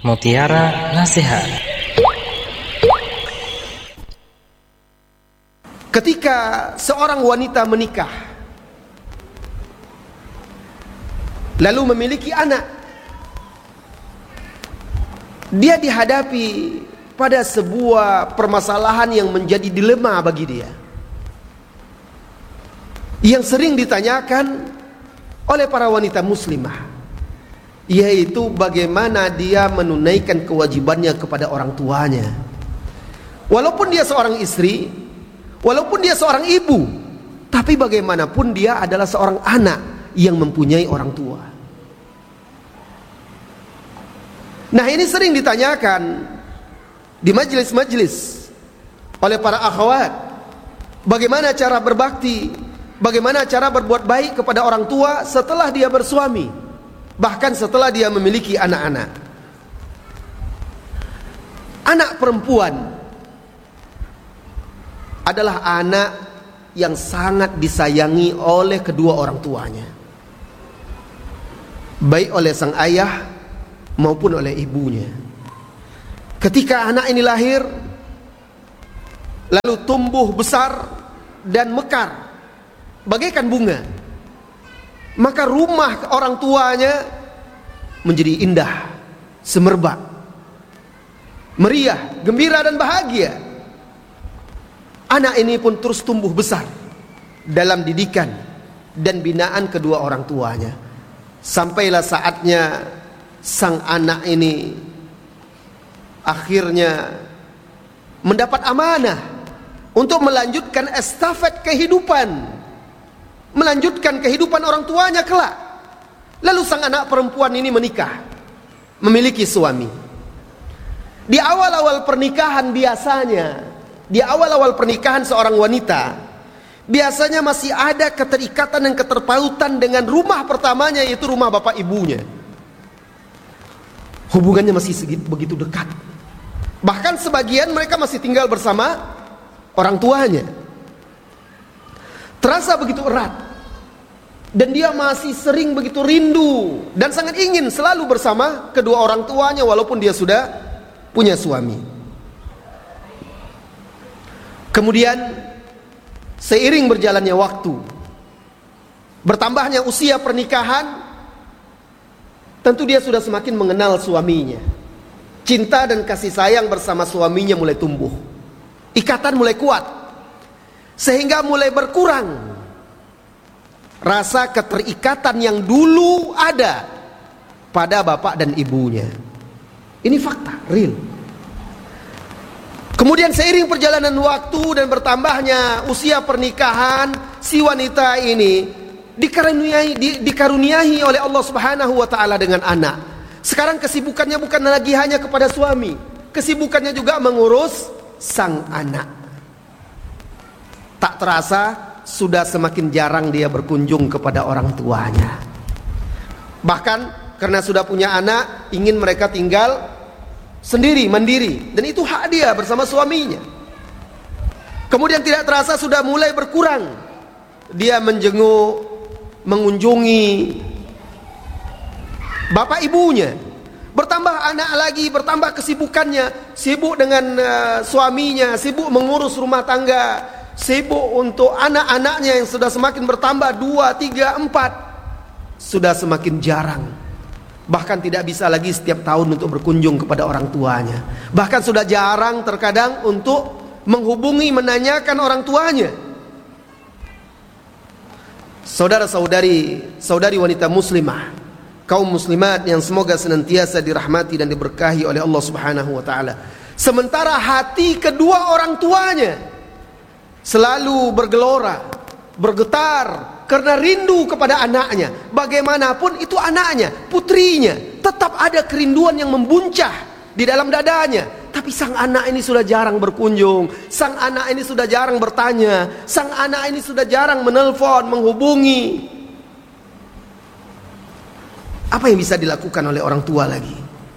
Mutiara Nasihat. Ketika seorang wanita menikah lalu memiliki anak, dia dihadapi pada sebuah permasalahan yang menjadi dilema bagi dia, yang sering ditanyakan oleh para wanita muslimah, yaitu bagaimana dia menunaikan kewajibannya kepada orang tuanya. Walaupun dia seorang istri, walaupun dia seorang ibu, tapi bagaimanapun dia adalah seorang anak yang mempunyai orang tua. Nah, ini sering ditanyakan di majelis-majelis oleh para akhwat, bagaimana cara berbakti, bagaimana cara berbuat baik kepada orang tua setelah dia bersuami, bahkan setelah dia memiliki anak-anak. Anak perempuan adalah anak yang sangat disayangi oleh kedua orang tuanya, baik oleh sang ayah maupun oleh ibunya. Ketika anak ini lahir, lalu tumbuh besar dan mekar bagaikan bunga, maka rumah orang tuanya menjadi indah, semerbak, meriah, gembira dan bahagia. Anak ini pun terus tumbuh besar dalam didikan dan binaan kedua orang tuanya. Sampailah saatnya sang anak ini akhirnya mendapat amanah untuk melanjutkan estafet kehidupan, melanjutkan kehidupan orang tuanya kelak. Lalu sang anak perempuan ini menikah, memiliki suami. Di awal-awal pernikahan biasanya, di awal-awal pernikahan seorang wanita, biasanya masih ada keterikatan dan keterpautan dengan rumah pertamanya, yaitu rumah bapak ibunya. Hubungannya masih begitu dekat. Bahkan sebagian mereka masih tinggal bersama orang tuanya. Terasa begitu erat. Dan dia masih sering begitu rindu dan sangat ingin selalu bersama kedua orang tuanya walaupun dia sudah punya suami. Kemudian seiring berjalannya waktu, bertambahnya usia pernikahan, tentu dia sudah semakin mengenal suaminya. Cinta dan kasih sayang bersama suaminya mulai tumbuh, ikatan mulai kuat, sehingga mulai berkurang rasa keterikatan yang dulu ada pada bapak dan ibunya. Ini fakta, real. Kemudian seiring perjalanan waktu dan bertambahnya usia pernikahan, si wanita ini dikaruniai oleh Allah Subhanahu wa taala dengan anak. Sekarang kesibukannya bukan lagi hanya kepada suami, kesibukannya juga mengurus sang anak. Tak terasa sudah semakin jarang dia berkunjung kepada orang tuanya. Bahkan karena sudah punya anak, ingin mereka tinggal sendiri, mandiri, dan itu hak dia bersama suaminya. Kemudian tidak terasa sudah mulai berkurang dia menjenguk, mengunjungi bapak ibunya. Bertambah anak lagi, bertambah kesibukannya, sibuk dengan suaminya, sibuk mengurus rumah tangga, sibuk untuk anak-anaknya yang sudah semakin bertambah 2, 3, 4. Sudah semakin jarang, bahkan tidak bisa lagi setiap tahun untuk berkunjung kepada orang tuanya. Bahkan sudah jarang terkadang untuk menghubungi, menanyakan orang tuanya. Saudara-saudari wanita muslimah, kaum muslimat yang semoga senantiasa dirahmati dan diberkahi oleh Allah Subhanahu wa taala. Sementara hati kedua orang tuanya selalu bergelora, bergetar karena rindu kepada anaknya. Bagaimanapun itu anaknya, putrinya, tetap ada kerinduan yang membuncah di dalam dadanya. Tapi sang anak ini sudah jarang berkunjung, sang anak ini sudah jarang bertanya, sang anak ini sudah jarang menelpon, menghubungi. Apa yang bisa dilakukan oleh orang tua lagi?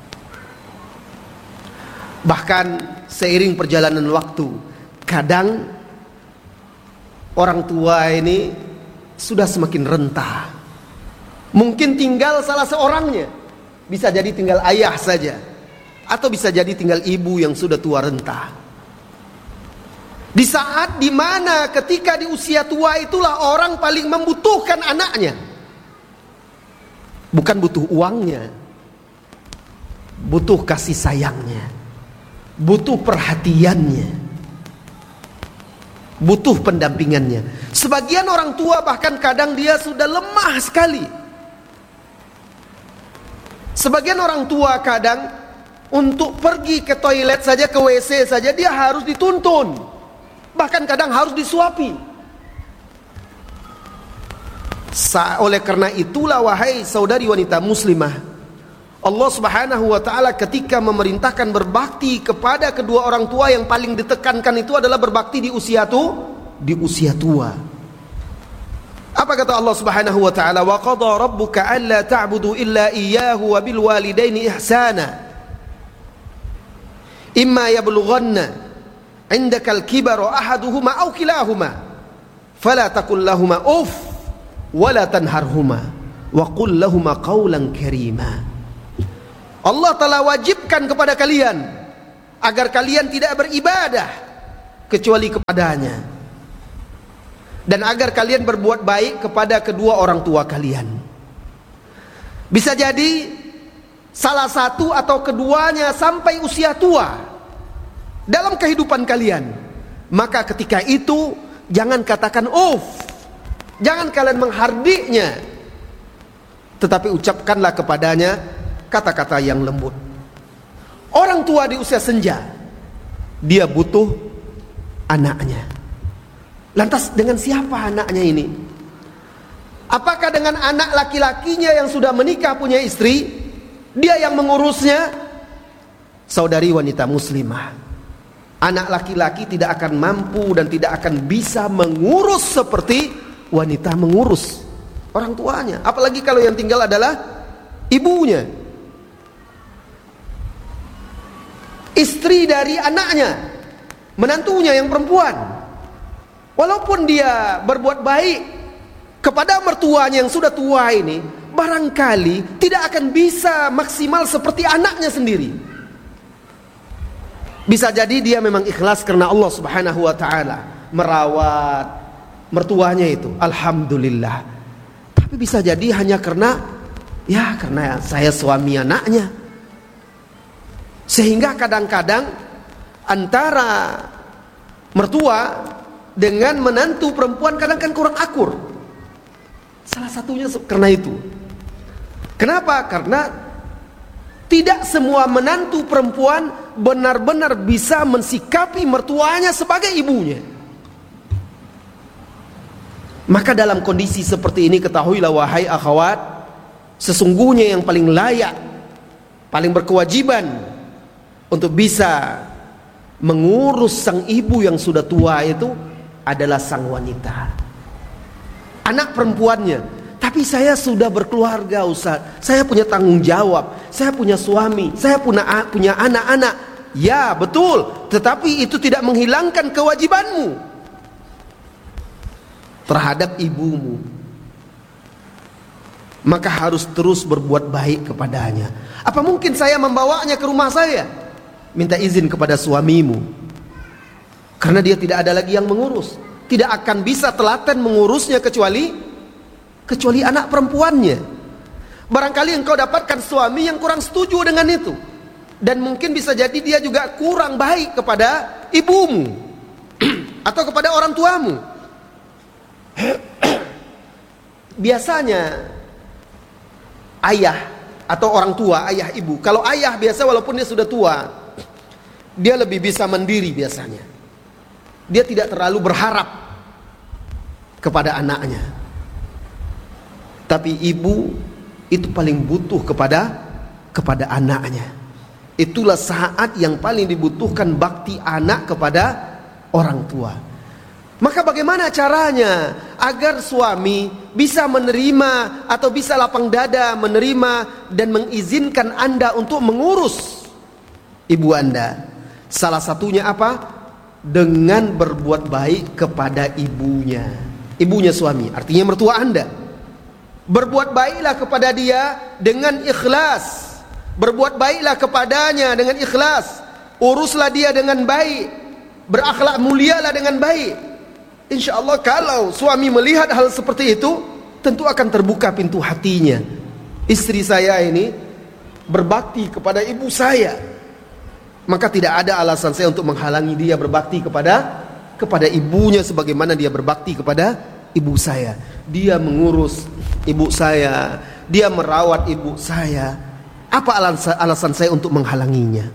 Bahkan seiring perjalanan waktu, kadang orang tua ini sudah semakin rentah. Mungkin tinggal salah seorangnya, bisa jadi tinggal ayah saja. atau bisa jadi tinggal ibu yang sudah tua renta. Di saat dimana ketika di usia tua itulah orang paling membutuhkan anaknya. Bukan butuh uangnya, butuh kasih sayangnya, butuh perhatiannya, butuh pendampingannya. Sebagian orang tua bahkan kadang dia sudah lemah sekali. Sebagian orang tua kadang untuk pergi ke toilet saja, ke WC saja dia harus dituntun. Bahkan kadang harus disuapi. Oleh karena itulah wahai saudari wanita muslimah, Allah Subhanahu wa taala ketika memerintahkan berbakti kepada kedua orang tua, yang paling ditekankan itu adalah berbakti di usia tua. Apa kata Allah Subhanahu wa taala? Wa qada rabbuka alla ta'budu illa iyyahu wa bil walidaini ihsana. Imma yablughanna 'indaka al-kibara ahaduhuma aw kilahuma fala taqul lahumā uff wa la tanharhumā wa qul lahumā qawlan karīmā. Allah telah wajibkan kepada kalian agar kalian tidak beribadah kecuali kepadanya, dan agar kalian berbuat baik kepada kedua orang tua kalian. Bisa jadi salah satu atau keduanya sampai usia tua dalam kehidupan kalian. Maka ketika itu jangan katakan uff, jangan kalian menghardiknya, tetapi ucapkanlah kepadanya kata-kata yang lembut. Orang tua di usia senja, dia butuh anaknya. Lantas dengan siapa anaknya ini? Apakah dengan anak laki-lakinya yang sudah menikah punya istri, dia yang mengurusnya? Saudari wanita muslimah, anak laki-laki tidak akan mampu dan tidak akan bisa mengurus seperti wanita mengurus orang tuanya. Apalagi kalau yang tinggal adalah ibunya, istri dari anaknya, menantunya yang perempuan. Walaupun dia berbuat baik kepada mertuanya yang sudah tua ini, barangkali tidak akan bisa maksimal seperti anaknya sendiri. Bisa jadi dia memang ikhlas karena Allah Subhanahu wa taala merawat mertuanya itu, alhamdulillah. Tapi bisa jadi hanya karena saya suami anaknya. Sehingga kadang-kadang antara mertua dengan menantu perempuan kadang kan kurang akur. Salah satunya karena itu. Kenapa? Karena tidak semua menantu perempuan benar-benar bisa mensikapi mertuanya sebagai ibunya. Maka dalam kondisi seperti ini ketahuilah wahai akhwat, sesungguhnya yang paling layak, paling berkewajiban untuk bisa mengurus sang ibu yang sudah tua itu adalah sang wanita, anak perempuannya. Tapi saya sudah berkeluarga Ustaz, saya punya tanggung jawab, saya punya suami, saya punya anak-anak. Ya betul, tetapi itu tidak menghilangkan kewajibanmu terhadap ibumu. Maka harus terus berbuat baik kepadanya. Apa mungkin saya membawanya ke rumah saya? Minta izin kepada suamimu, karena dia tidak ada lagi yang mengurus. Tidak akan bisa telaten mengurusnya kecuali anak perempuannya. Barangkali engkau dapatkan suami yang kurang setuju dengan itu, dan mungkin bisa jadi dia juga kurang baik kepada ibumu atau kepada orang tuamu. Biasanya ayah atau orang tua, ayah ibu, kalau ayah biasa walaupun dia sudah tua, dia lebih bisa mandiri biasanya. Dia tidak terlalu berharap kepada anaknya. Tapi ibu itu paling butuh kepada anaknya. Itulah saat yang paling dibutuhkan bakti anak kepada orang tua. Maka bagaimana caranya agar suami bisa menerima atau bisa lapang dada menerima dan mengizinkan Anda untuk mengurus ibu Anda? Salah satunya apa? Dengan berbuat baik kepada ibunya. Ibunya suami, artinya mertua Anda. Berbuat baiklah kepada dia dengan ikhlas, berbuat baiklah kepadanya dengan ikhlas, uruslah dia dengan baik, berakhlak mulialah dengan baik. Insya Allah kalau suami melihat hal seperti itu, tentu akan terbuka pintu hatinya. Istri saya ini berbakti kepada ibu saya, maka tidak ada alasan saya untuk menghalangi dia berbakti kepada ibunya sebagaimana dia berbakti kepada ibu saya. Dia mengurus ibu saya, dia merawat ibu saya. Apa alasan saya untuk menghalanginya?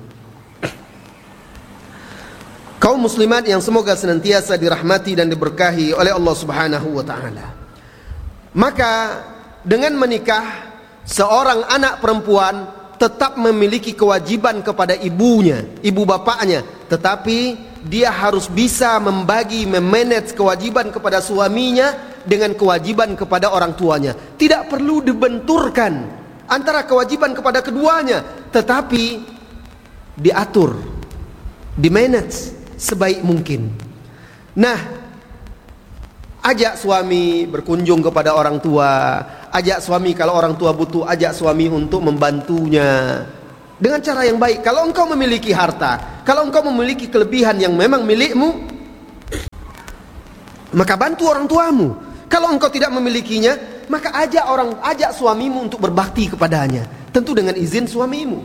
Kaum muslimat yang semoga senantiasa dirahmati dan diberkahi oleh Allah Subhanahu wa taala. Maka dengan menikah, seorang anak perempuan tetap memiliki kewajiban kepada ibunya, ibu bapaknya, tetapi dia harus bisa memanage kewajiban kepada suaminya dengan kewajiban kepada orang tuanya. Tidak perlu dibenturkan antara kewajiban kepada keduanya, tetapi diatur, dimanage sebaik mungkin. Nah, ajak suami berkunjung kepada orang tua, ajak suami kalau orang tua butuh, ajak suami untuk membantunya dengan cara yang baik. Kalau engkau memiliki harta, kalau engkau memiliki kelebihan yang memang milikmu, maka bantu orang tuamu. Kalau engkau tidak memilikinya, maka ajak suamimu untuk berbakti kepadanya, tentu dengan izin suamimu.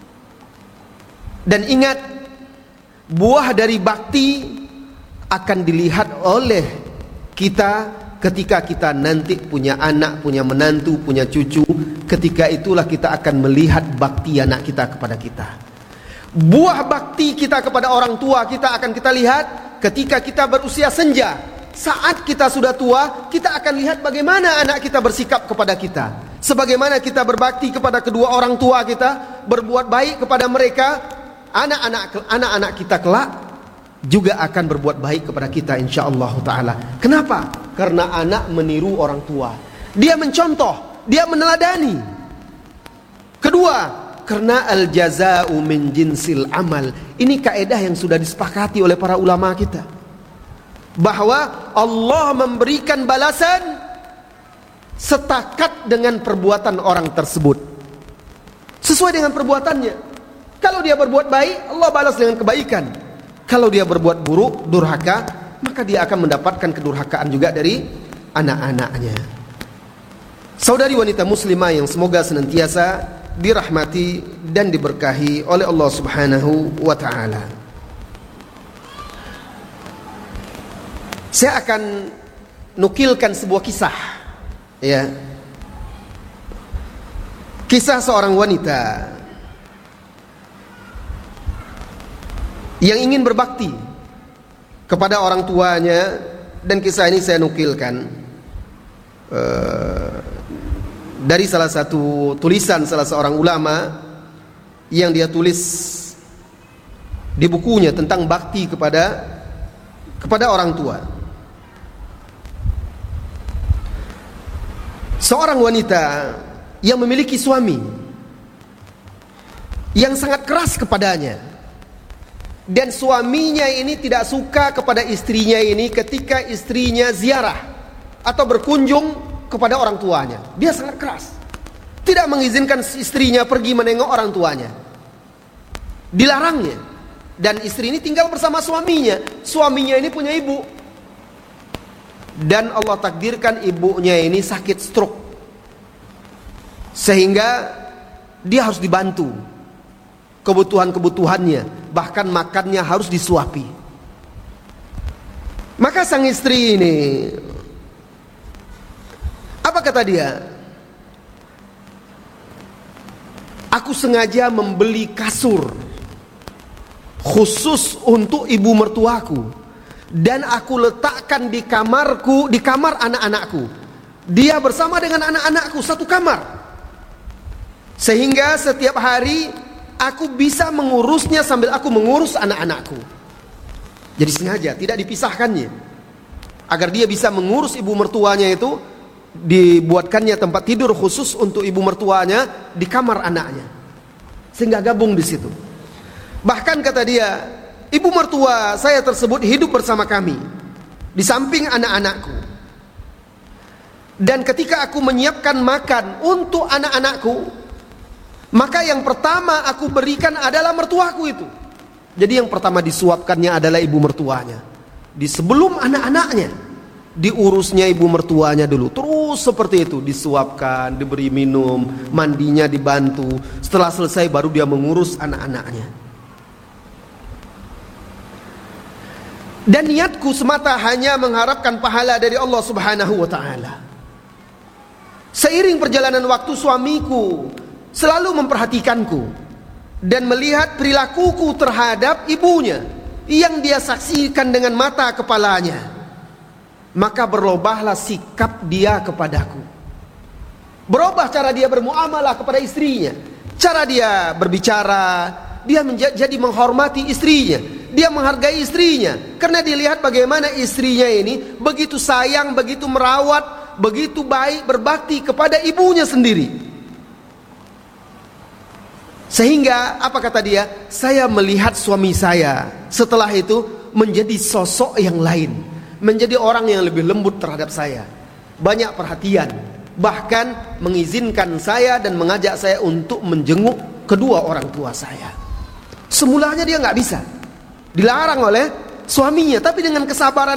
Dan ingat, buah dari bakti akan dilihat oleh kita ketika kita nanti punya anak, punya menantu, punya cucu. Ketika itulah kita akan melihat bakti anak kita kepada kita. Buah bakti kita kepada orang tua kita akan kita lihat ketika kita berusia senja. Saat kita sudah tua, kita akan lihat bagaimana anak kita bersikap kepada kita. Sebagaimana kita berbakti kepada kedua orang tua kita, berbuat baik kepada mereka, anak-anak kita kelak juga akan berbuat baik kepada kita insyaallah taala. Kenapa? Karena anak meniru orang tua. Dia mencontoh, dia meneladani. Kedua, karena al-jaza'u min jinsil amal. Ini kaidah yang sudah disepakati oleh para ulama kita, bahwa Allah memberikan balasan setakat dengan perbuatan orang tersebut, sesuai dengan perbuatannya. Kalau dia berbuat baik, Allah balas dengan kebaikan. Kalau dia berbuat buruk, durhaka, maka dia akan mendapatkan kedurhakaan juga dari anak-anaknya. Saudari wanita muslimah yang semoga senantiasa dirahmati dan diberkahi oleh Allah Subhanahu wa taala. Saya akan nukilkan sebuah kisah, ya. Kisah seorang wanita yang ingin berbakti kepada orang tuanya, dan kisah ini saya nukilkan dari salah satu tulisan salah seorang ulama yang dia tulis di bukunya tentang bakti kepada orang tua. Seorang wanita yang memiliki suami yang sangat keras kepadanya, dan suaminya ini tidak suka kepada istrinya ini ketika istrinya ziarah atau berkunjung kepada orang tuanya. Dia sangat keras, tidak mengizinkan istrinya pergi menengok orang tuanya, dilarangnya. Dan istri ini tinggal bersama suaminya. Suaminya ini punya ibu, dan Allah takdirkan ibunya ini sakit stroke, sehingga dia harus dibantu kebutuhan-kebutuhannya, bahkan makannya harus disuapi. Maka sang istri ini, apa kata dia? Aku sengaja membeli kasur khusus untuk ibu mertuaku, dan aku letakkan di kamarku, di kamar anak-anakku. Dia bersama dengan anak-anakku satu kamar, sehingga setiap hari aku bisa mengurusnya sambil aku mengurus anak-anakku. Jadi sengaja tidak dipisahkannya, agar dia bisa mengurus ibu mertuanya itu. Dibuatkannya tempat tidur khusus untuk ibu mertuanya di kamar anaknya, sehingga gabung di situ. Bahkan kata dia, ibu mertua saya tersebut hidup bersama kami di samping anak-anakku. Dan ketika aku menyiapkan makan untuk anak-anakku, Maka yang pertama aku berikan adalah mertuaku itu. Jadi yang pertama disuapkannya adalah ibu mertuanya. Di sebelum anak-anaknya, diurusnya ibu mertuanya dulu. Terus seperti itu, disuapkan, diberi minum, mandinya dibantu. Setelah selesai baru dia mengurus anak-anaknya. Dan niatku semata hanya mengharapkan pahala dari Allah Subhanahu wa ta'ala. Seiring perjalanan waktu, suamiku selalu memperhatikanku dan melihat perilakuku terhadap ibunya yang dia saksikan dengan mata kepalanya. Maka berubahlah sikap dia kepadaku. Berubah cara dia bermuamalah kepada istrinya, cara dia berbicara. Dia menjadi menghormati istrinya, dia menghargai istrinya, karena dilihat bagaimana istrinya ini begitu sayang, begitu merawat, begitu baik, berbakti kepada ibunya sendiri. Sehingga apa kata dia? Saya melihat suami saya setelah itu menjadi sosok yang lain, menjadi orang yang lebih lembut terhadap saya, banyak perhatian, bahkan mengizinkan saya dan mengajak saya untuk menjenguk kedua orang tua saya. Semulanya dia nggak bisa, dilarang oleh suaminya, tapi dengan kesabaran